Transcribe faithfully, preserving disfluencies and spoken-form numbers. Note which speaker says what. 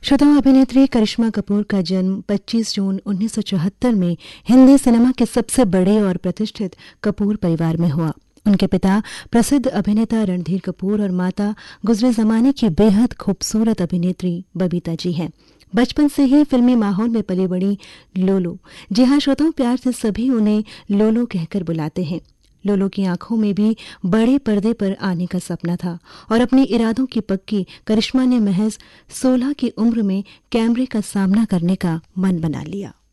Speaker 1: श्रोताओं, अभिनेत्री करिश्मा कपूर का जन्म पच्चीस जून उन्नीस सौ चौहत्तर में हिंदी सिनेमा के सबसे बड़े और प्रतिष्ठित कपूर परिवार में हुआ। उनके पिता प्रसिद्ध अभिनेता रणधीर कपूर और माता गुजरे जमाने की बेहद खूबसूरत अभिनेत्री बबीता जी हैं। बचपन से ही फिल्मी माहौल में पली बड़ी लोलो, जी हाँ श्रोताओं, प्यार से सभी उन्हें लोलो कहकर बुलाते हैं। लोलो की आंखों में भी बड़े पर्दे पर आने का सपना था और अपने इरादों की पक्की करिश्मा ने महज सोलह की उम्र में कैमरे का सामना करने का मन बना लिया।